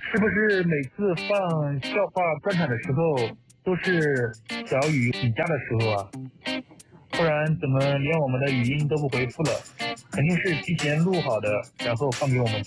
是不是每次放笑话专场的时候都是小雨请假的时候啊？不然怎么连我们的语音都不回复了？肯定是提前录好的，然后放给我们